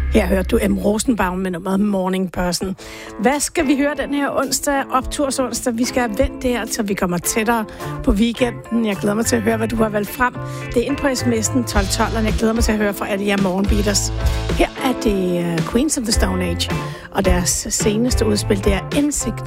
Her hørte du M. Rosenbaum med nummeret Morning Person. Hvad skal vi høre den her onsdag, optursonsdag? Vi skal have vendt det her, så vi kommer tættere på weekenden. Jeg glæder mig til at høre, hvad du har valgt frem. Det er inde på sms'en 1212, og jeg glæder mig til at høre fra alle jer morgenbeaters. Her er det Queens of the Stone Age, og deres seneste udspil, det er Insignificant.